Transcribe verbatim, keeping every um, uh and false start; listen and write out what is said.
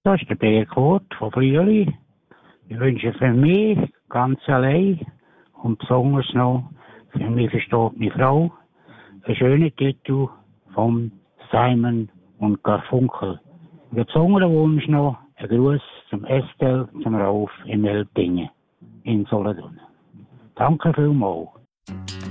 Das ist der Berg Kurt von Flüeli. Ich wünsche für mich ganz allein und besonders noch für mich versteht meine Frau einen schönen Titel von Simon und Garfunkel. Der besondere Wunsch noch, ein Gruß zum Estelle, zum Rauf in Eltingen in Solothurn. Danke vielmals.